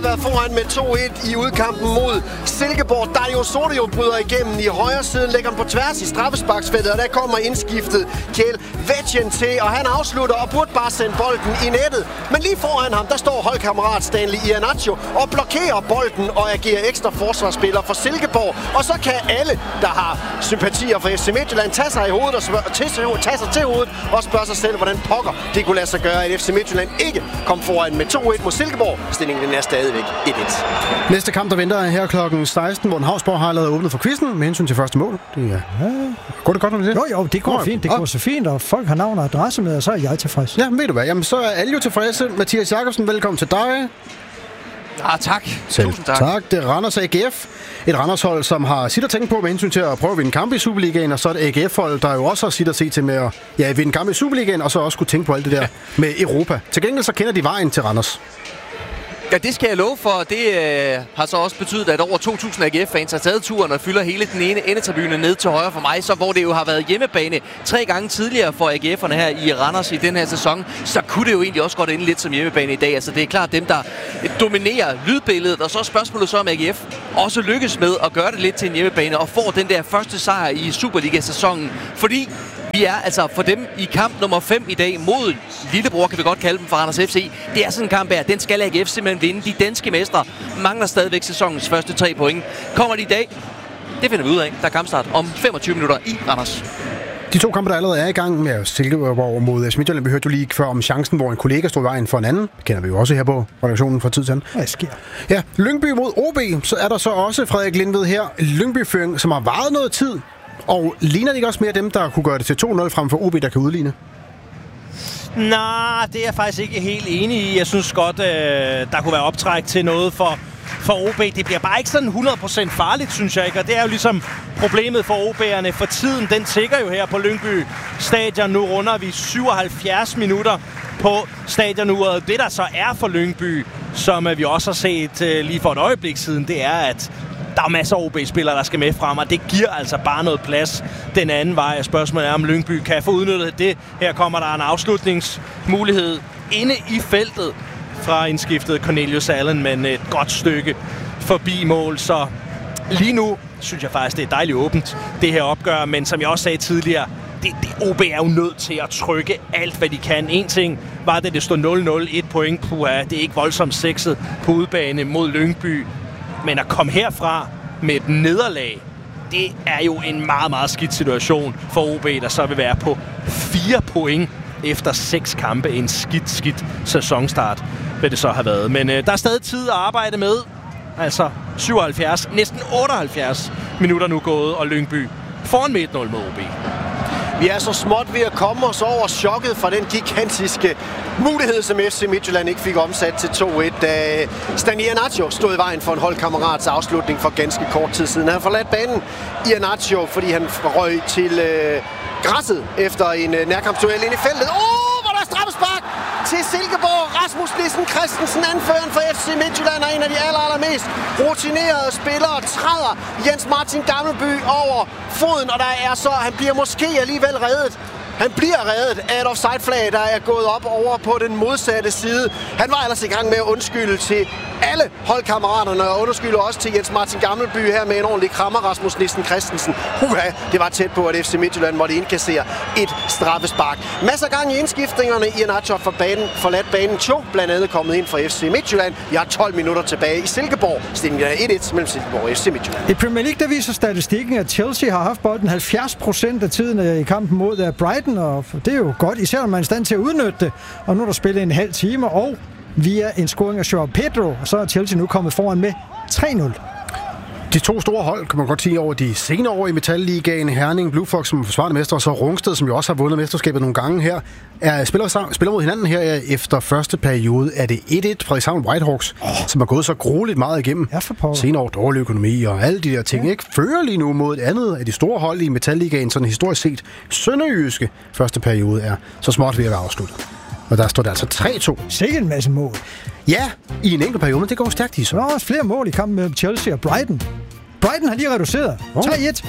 været foran med 2-1 i udkampen mod Silkeborg. Dario Sorio bryder igennem i højre siden, lægger den på tværs i straffesparksfeltet, og der kommer indskiftet Kjell Vetjen til, og han afslutter og burde bare sende bolden i nettet. Men lige foran ham, der står holdkammerat Stanley Iheanacho og blokerer bolden og agerer ekstra forsvarsspiller for Silkeborg. Og så kan alle, der har sympatier for FC Midtjylland, tage sig i hovedet og tage sig til hovedet og spørge sig selv, hvordan pokker det kunne lade sig gøre, at FC Midtjylland ikke kom foran med 2-1 mod Silkeborg. Stillingen er stadigvæk 1-1. Næste kamp, der venter her klokken 16, hvor Havsborg har allerede åbnet for quizzen med hensyn til første mål. Går det godt med det? Jo, det går fint. Det går så fint, og folk har navn og adresse med, og så er jeg tilfreds. Ja, ved du hvad? Jamen, så er alle jo tilfredse. Mathias Jakobsen, velkommen til dig. Tak. Tusind tak. Tak. Det er Randers AGF. Et Randers-hold, som har sit at tænke på med hensyn til at prøve at vinde kampe i Superligaen, og så et AGF-hold, der jo også har sit at se til med at vinde kampe i Superligaen, og så også kunne tænke på alt det der med Europa. Til gengæld så kender de vejen til Randers. Ja, det skal jeg love for. Det har så også betydet, at over 2.000 AGF-fans har taget turen og fylder hele den ene endetribune ned til højre for mig, så hvor det jo har været hjemmebane 3 gange tidligere for AGF'erne her i Randers i den her sæson, så kunne det jo egentlig også godt ende lidt som hjemmebane i dag. Altså det er klart dem, der dominerer lydbilledet, og så er spørgsmålet så, om AGF også lykkes med at gøre det lidt til en hjemmebane og får den der første sejr i Superliga-sæsonen. Fordi vi er altså for dem i kamp nummer 5 i dag mod lillebror, kan vi godt kalde dem, for Randers FC. Det er sådan en kamp her. Den skal AGF simpelthen vinde. De danske mestre mangler stadigvæk sæsonens første 3 point. Kommer de i dag? Det finder vi ud af. Der er kampstart om 25 minutter i Randers. De 2 kampe, der allerede er i gang med Silkeborg mod Midtjylland, vi hørte jo lige før om chancen, hvor en kollega stod i vejen for en anden. Det kender vi jo også her på redaktionen fra tid til anden. Hvad sker? Ja, Lyngby mod OB, så er der så også Frederik Lindved her. Lyngby-føring, som har varet noget tid. Og ligner det ikke også mere dem, der kunne gøre det til 2-0 frem for OB, der kan udligne? Nej, det er jeg faktisk ikke helt enig i. Jeg synes godt, der kunne være optræk til noget for OB. Det bliver bare ikke sådan 100% farligt, synes jeg ikke. Og det er jo ligesom problemet for OB'erne. For tiden, den tigger jo her på Lyngby Stadion. Nu runder vi 77 minutter på stadionuret. Det, der så er for Lyngby, som vi også har set lige for et øjeblik siden, det er, at der er masser af OB-spillere, der skal med frem, og det giver altså bare noget plads den anden vej. Spørgsmålet er, om Lyngby kan få udnyttet det. Her kommer der en afslutningsmulighed inde i feltet fra indskiftet Cornelius Allen, men et godt stykke forbi mål. Så lige nu synes jeg faktisk, det er dejligt åbent, det her opgør. Men som jeg også sagde tidligere, OB er jo nødt til at trykke alt, hvad de kan. En ting var, at det stod 0-0, 1 point. Puha, det er ikke voldsomt sexet på udebane mod Lyngby. Men at komme herfra med et nederlag, det er jo en meget, meget skidt situation for OB, der så vil være på 4 point efter 6 kampe. En skidt sæsonstart vil det så have været. Men der er stadig tid at arbejde med. Altså 77, næsten 78 minutter nu gået, og Lyngby foran med 1-0 mod OB. Vi er så småt ved at komme os over chokket fra den gigantiske mulighed, som FC Midtjylland ikke fik omsat til 2-1, da Stanley Iheanacho stod i vejen for en holdkammerats afslutning for ganske kort tid siden. Han har forladt banen, Iheanacho, fordi han røg til græsset efter en nærkampsduel ind i feltet. Hvor der er straffespark til Silkeborg. Rasmus Nissen Christensen, anføreren for FC Midtjylland, er en af de allermest rutinerede spillere, træder Jens Martin Gammelby over foden, og der er så, han bliver måske alligevel reddet. Han bliver reddet af et offside-flag, der er gået op over på den modsatte side. Han var ellers i gang med at undskylde til alle holdkammeraterne, og undskylder også til Jens Martin Gammelby her med en ordentlig krammer, Rasmus Nissen Christensen. Det var tæt på, at FC Midtjylland måtte indkassere et straffespark. Masser af gang i indskiftningerne. Iheanacho forladt banen 2, blandt andet kommet ind fra FC Midtjylland. Vi har 12 minutter tilbage i Silkeborg. Stillingen er 1-1 mellem Silkeborg og FC Midtjylland. I Premier League, der viser statistikken, at Chelsea har haft bolden 70% af tiden i kampen mod Brighton, og det er jo godt, især når man er i stand til at udnytte det. Og nu er der spillet en halv time, og via en scoring af Joao Pedro, så er Chelsea nu kommet foran med 3-0. De 2 store hold, kan man godt sige, over de senere år i Metal-ligaen. Herning, Blue Fox som forsvarende mester, og så Rungsted, som jo også har vundet mesterskabet nogle gange her, spiller mod hinanden her efter første periode. Er det 1-1 Frederikshavn Whitehawks, som har gået så grueligt meget igennem. Senere år dårlig økonomi og alle de der ting, ikke? Fører lige nu mod et andet af de store hold i Metal-ligaen, sådan historisk set. Sønderjyske første periode er så småt ved at være afsluttet. Og der står der altså 3-2. Sikkert en masse mål. Ja, i en enkelt periode, men det går stærkt i så. Der er også flere mål i kampen med Chelsea og Brighton. Brighton har lige reduceret. 3-1.